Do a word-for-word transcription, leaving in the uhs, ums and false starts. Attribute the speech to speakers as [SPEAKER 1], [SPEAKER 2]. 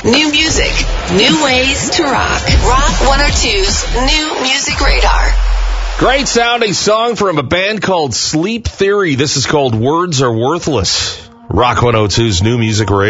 [SPEAKER 1] New music, new ways to rock. Rock one oh two's New Music Radar.
[SPEAKER 2] Great sounding song from a band called Sleep Theory. This is called Words Are Worthless. Rock one oh two's New Music Radar.